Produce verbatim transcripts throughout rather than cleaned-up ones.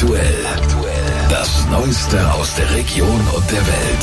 Aktuell. Das Neueste aus der Region und der Welt.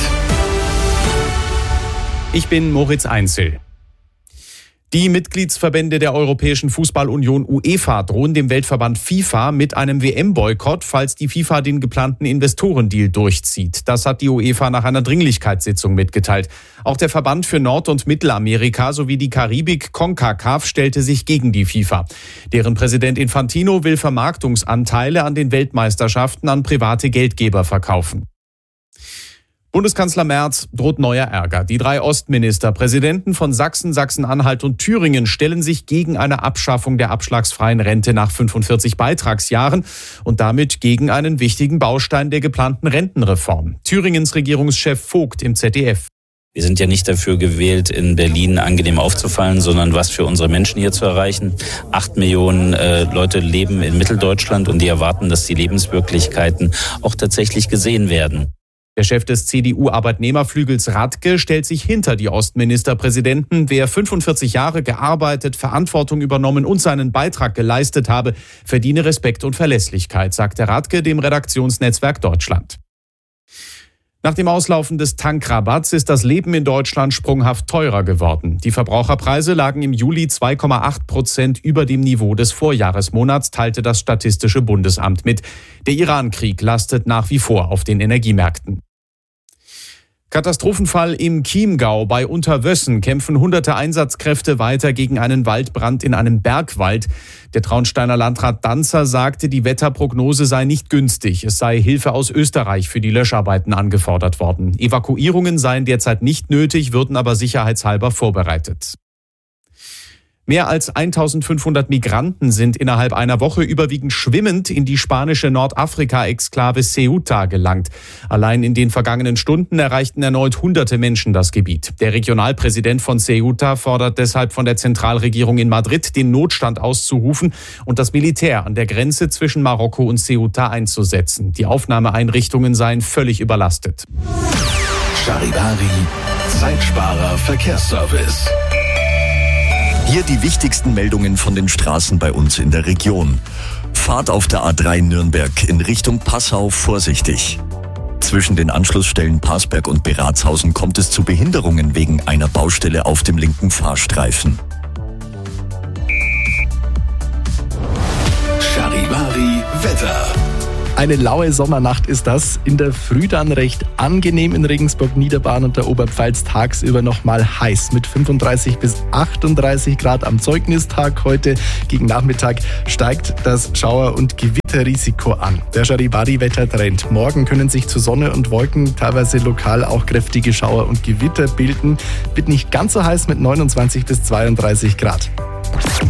Ich bin Moritz Einzel. Die Mitgliedsverbände der Europäischen Fußballunion UEFA drohen dem Weltverband FIFA mit einem W M-Boykott, falls die FIFA den geplanten Investorendeal durchzieht. Das hat die UEFA nach einer Dringlichkeitssitzung mitgeteilt. Auch der Verband für Nord- und Mittelamerika sowie die Karibik CONCACAF stellte sich gegen die FIFA. Deren Präsident Infantino will Vermarktungsanteile an den Weltmeisterschaften an private Geldgeber verkaufen. Bundeskanzler Merz droht neuer Ärger. Die drei Ostministerpräsidenten von Sachsen, Sachsen-Anhalt und Thüringen stellen sich gegen eine Abschaffung der abschlagsfreien Rente nach fünfundvierzig Beitragsjahren und damit gegen einen wichtigen Baustein der geplanten Rentenreform. Thüringens Regierungschef Vogt im Z D F. Wir sind ja nicht dafür gewählt, in Berlin angenehm aufzufallen, sondern was für unsere Menschen hier zu erreichen. Acht Millionen äh, Leute leben in Mitteldeutschland und die erwarten, dass die Lebenswirklichkeiten auch tatsächlich gesehen werden. Der Chef des C D U-Arbeitnehmerflügels Radke stellt sich hinter die Ostministerpräsidenten. Wer fünfundvierzig Jahre gearbeitet, Verantwortung übernommen und seinen Beitrag geleistet habe, verdiene Respekt und Verlässlichkeit, sagte Radke dem Redaktionsnetzwerk Deutschland. Nach dem Auslaufen des Tankrabatts ist das Leben in Deutschland sprunghaft teurer geworden. Die Verbraucherpreise lagen im Juli zwei Komma acht Prozent über dem Niveau des Vorjahresmonats, teilte das Statistische Bundesamt mit. Der Iran-Krieg lastet nach wie vor auf den Energiemärkten. Katastrophenfall im Chiemgau bei Unterwössen kämpfen hunderte Einsatzkräfte weiter gegen einen Waldbrand in einem Bergwald. Der Traunsteiner Landrat Danzer sagte, die Wetterprognose sei nicht günstig. Es sei Hilfe aus Österreich für die Löscharbeiten angefordert worden. Evakuierungen seien derzeit nicht nötig, würden aber sicherheitshalber vorbereitet. Mehr als eintausendfünfhundert Migranten sind innerhalb einer Woche überwiegend schwimmend in die spanische Nordafrika-Exklave Ceuta gelangt. Allein in den vergangenen Stunden erreichten erneut hunderte Menschen das Gebiet. Der Regionalpräsident von Ceuta fordert deshalb von der Zentralregierung in Madrid, den Notstand auszurufen und das Militär an der Grenze zwischen Marokko und Ceuta einzusetzen. Die Aufnahmeeinrichtungen seien völlig überlastet. Charivari, Zeitsparer Verkehrsservice. Hier die wichtigsten Meldungen von den Straßen bei uns in der Region. Fahrt auf der A drei Nürnberg in Richtung Passau vorsichtig. Zwischen den Anschlussstellen Parsberg und Beratshausen kommt es zu Behinderungen wegen einer Baustelle auf dem linken Fahrstreifen. Charivari Wetter. Eine laue Sommernacht ist das. In der Früh dann recht angenehm in Regensburg, Niederbayern und der Oberpfalz, tagsüber nochmal heiß mit fünfunddreißig bis achtunddreißig Grad am Zeugnistag heute. Gegen Nachmittag steigt das Schauer- und Gewitterrisiko an. Der Charivari-Wettertrend. Morgen können sich zu Sonne und Wolken teilweise lokal auch kräftige Schauer und Gewitter bilden. Wird nicht ganz so heiß mit neunundzwanzig bis zweiunddreißig Grad.